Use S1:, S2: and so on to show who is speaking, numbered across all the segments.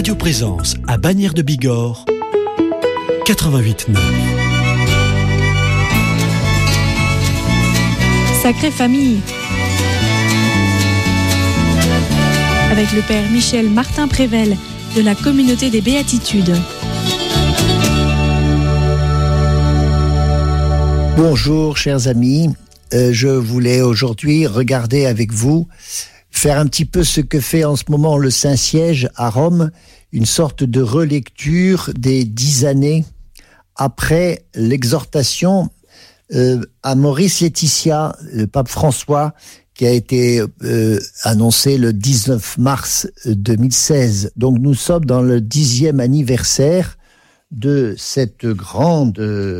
S1: Radio Présence à Bagnères de Bigorre, 88.9.
S2: Sacrée famille. Avec le père Michel Martin Prével de la communauté des Béatitudes.
S3: Bonjour chers amis, je voulais aujourd'hui regarder avec vous, faire un petit peu ce que fait en ce moment le Saint-Siège à Rome, une sorte de relecture des 10 années après l'exhortation à Maurice Laetitia, le pape François, qui a été annoncé le 19 mars 2016. Donc nous sommes dans le 10e anniversaire de cette grande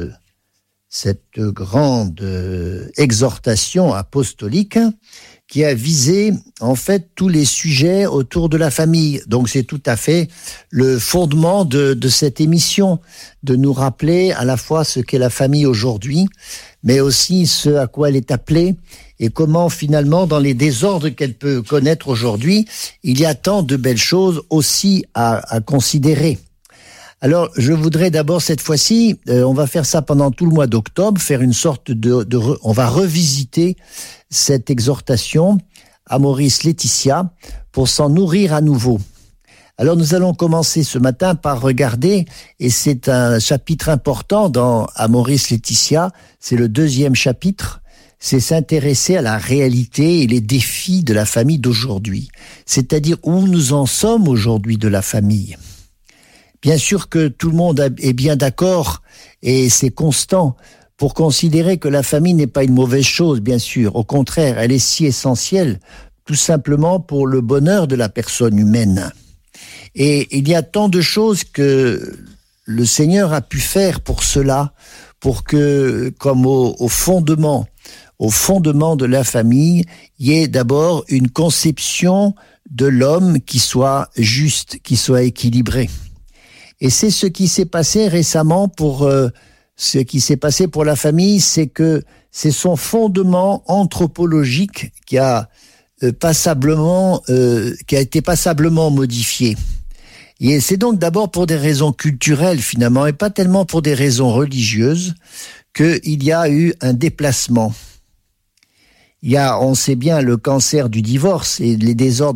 S3: exhortation apostolique qui a visé en fait tous les sujets autour de la famille. Donc c'est tout à fait le fondement de cette émission, de nous rappeler à la fois ce qu'est la famille aujourd'hui, mais aussi ce à quoi elle est appelée et comment finalement dans les désordres qu'elle peut connaître aujourd'hui, il y a tant de belles choses aussi à considérer. Alors, je voudrais d'abord cette fois-ci, on va faire ça pendant tout le mois d'octobre, faire une sorte on va revisiter cette exhortation à Maurice Laetitia pour s'en nourrir à nouveau. Alors, nous allons commencer ce matin par regarder, et c'est un chapitre important à Maurice Laetitia, c'est le 2e chapitre, c'est s'intéresser à la réalité et les défis de la famille d'aujourd'hui, c'est-à-dire où nous en sommes aujourd'hui de la famille. Bien sûr que tout le monde est bien d'accord, et c'est constant, pour considérer que la famille n'est pas une mauvaise chose, bien sûr. Au contraire, elle est si essentielle, tout simplement pour le bonheur de la personne humaine. Et il y a tant de choses que le Seigneur a pu faire pour cela, pour que, comme au fondement de la famille, il y ait d'abord une conception de l'homme qui soit juste, qui soit équilibrée. Et c'est ce qui s'est passé récemment pour la famille, c'est que c'est son fondement anthropologique qui a été passablement modifié. Et c'est donc d'abord pour des raisons culturelles finalement, et pas tellement pour des raisons religieuses, qu'il y a eu un déplacement. Il y a, on sait bien, le cancer du divorce et les désordres